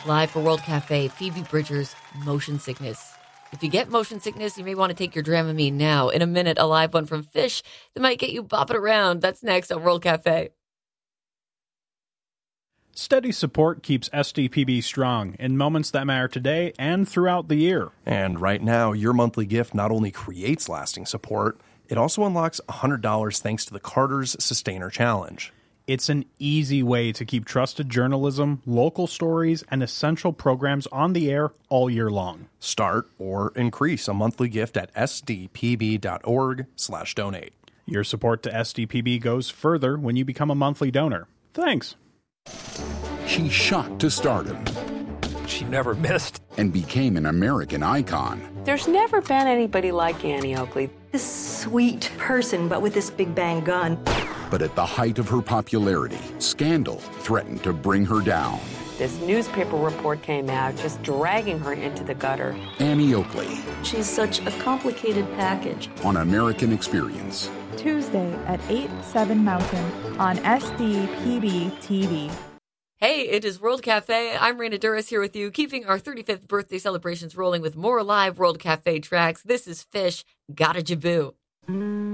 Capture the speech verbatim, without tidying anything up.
Live for World Cafe, Phoebe Bridgers, Motion Sickness. If you get motion sickness, you may want to take your Dramamine now. In a minute, a live one from Fish that might get you bopping around. That's next on World Cafe. Steady support keeps S D P B strong in moments that matter today and throughout the year. And right now, your monthly gift not only creates lasting support, it also unlocks one hundred dollars thanks to the Carter's Sustainer Challenge. It's an easy way to keep trusted journalism, local stories, and essential programs on the air all year long. Start or increase a monthly gift at sdpb.org slash donate. Your support to S D P B goes further when you become a monthly donor. Thanks. She shot to stardom. She never missed. And became an American icon. There's never been anybody like Annie Oakley. This sweet person, but with this big bang gun. But at the height of her popularity, scandal threatened to bring her down. This newspaper report came out just dragging her into the gutter. Annie Oakley. She's such a complicated package. On American Experience. Tuesday at eight, seven Mountain on S D P B T V. Hey, it is World Cafe. I'm Raina Duras here with you, keeping our thirty-fifth birthday celebrations rolling with more live World Cafe tracks. This is Fish, Gotta Jaboo.